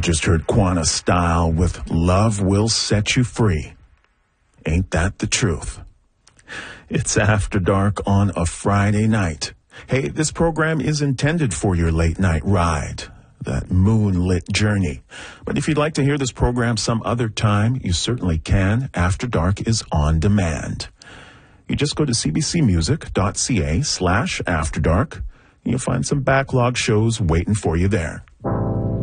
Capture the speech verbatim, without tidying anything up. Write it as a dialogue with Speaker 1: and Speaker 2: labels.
Speaker 1: just heard Quanta Style with Love Will Set You Free. Ain't that the truth? It's After Dark on a Friday night. Hey, this program is intended for your late night ride, that moonlit journey. But if you'd like to hear this program some other time, you certainly can. After Dark is on demand. You just go to cbcmusic.ca slash After Dark. You'll find some backlog shows waiting for you there.